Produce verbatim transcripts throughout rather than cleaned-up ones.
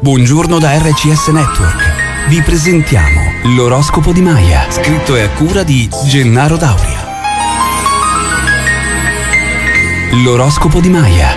Buongiorno da R C S Network. Vi presentiamo l'oroscopo di Maya, scritto e a cura di Gennaro Dauria. L'oroscopo di Maya.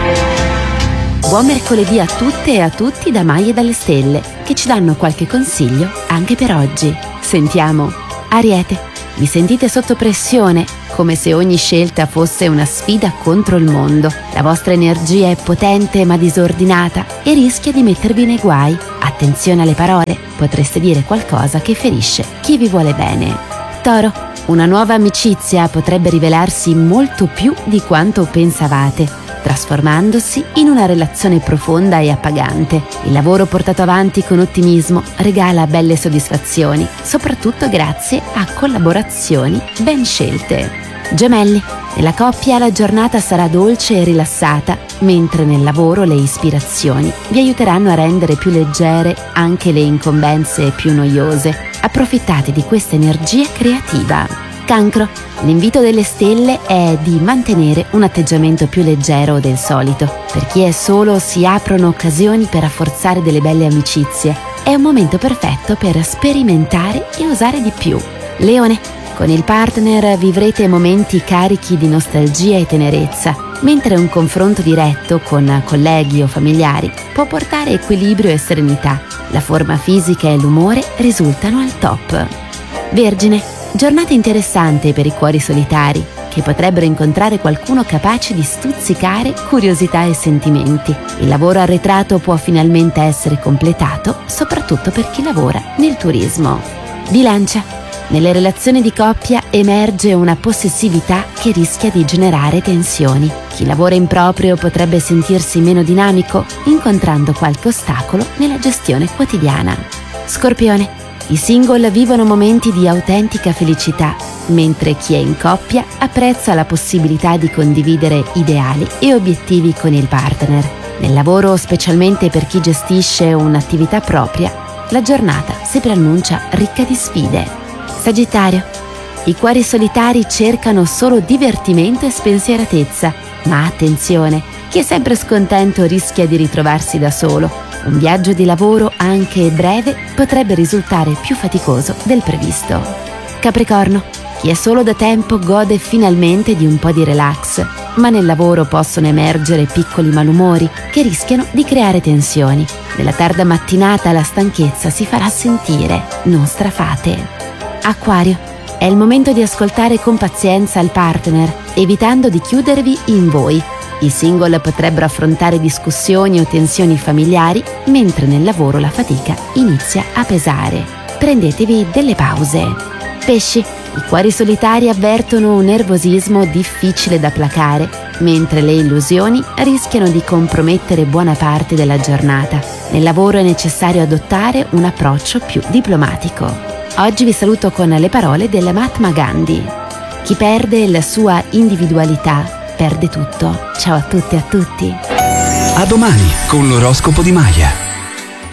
Buon mercoledì a tutte e a tutti da Maya e dalle stelle, che ci danno qualche consiglio anche per oggi. Sentiamo. Ariete, vi sentite sotto pressione, come se ogni scelta fosse una sfida contro il mondo. La vostra energia è potente ma disordinata e rischia di mettervi nei guai. Attenzione alle parole, potreste dire qualcosa che ferisce chi vi vuole bene. Toro, una nuova amicizia potrebbe rivelarsi molto più di quanto pensavate, trasformandosi in una relazione profonda e appagante. Il lavoro portato avanti con ottimismo regala belle soddisfazioni, soprattutto grazie a collaborazioni ben scelte. Gemelli, nella coppia la giornata sarà dolce e rilassata, mentre nel lavoro le ispirazioni vi aiuteranno a rendere più leggere anche le incombenze più noiose. Approfittate di questa energia creativa. Cancro, l'invito delle stelle è di mantenere un atteggiamento più leggero del solito. Per chi è solo si aprono occasioni per rafforzare delle belle amicizie. È un momento perfetto per sperimentare e osare di più. Leone, con il partner vivrete momenti carichi di nostalgia e tenerezza, mentre un confronto diretto con colleghi o familiari può portare equilibrio e serenità. La forma fisica e l'umore risultano al top. Vergine, giornata interessante per i cuori solitari, che potrebbero incontrare qualcuno capace di stuzzicare curiosità e sentimenti. Il lavoro arretrato può finalmente essere completato, soprattutto per chi lavora nel turismo. Bilancia, nelle relazioni di coppia emerge una possessività che rischia di generare tensioni. Chi lavora in proprio potrebbe sentirsi meno dinamico, incontrando qualche ostacolo nella gestione quotidiana. Scorpione, i single vivono momenti di autentica felicità, mentre chi è in coppia apprezza la possibilità di condividere ideali e obiettivi con il partner. Nel lavoro, specialmente per chi gestisce un'attività propria, la giornata si preannuncia ricca di sfide. Sagittario, i cuori solitari cercano solo divertimento e spensieratezza, ma attenzione, chi è sempre scontento rischia di ritrovarsi da solo. Un viaggio di lavoro, anche breve, potrebbe risultare più faticoso del previsto. Capricorno, chi è solo da tempo gode finalmente di un po' di relax, ma nel lavoro possono emergere piccoli malumori che rischiano di creare tensioni. Nella tarda mattinata la stanchezza si farà sentire, non strafate. Acquario, è il momento di ascoltare con pazienza il partner, evitando di chiudervi in voi. I single potrebbero affrontare discussioni o tensioni familiari, mentre nel lavoro la fatica inizia a pesare. Prendetevi delle pause. Pesci, i cuori solitari avvertono un nervosismo difficile da placare, mentre le illusioni rischiano di compromettere buona parte della giornata. Nel lavoro è necessario adottare un approccio più diplomatico. Oggi vi saluto con le parole del Mahatma Gandhi. Chi perde la sua individualità perde tutto. Ciao a tutti e a tutti. A domani con l'oroscopo di Maya.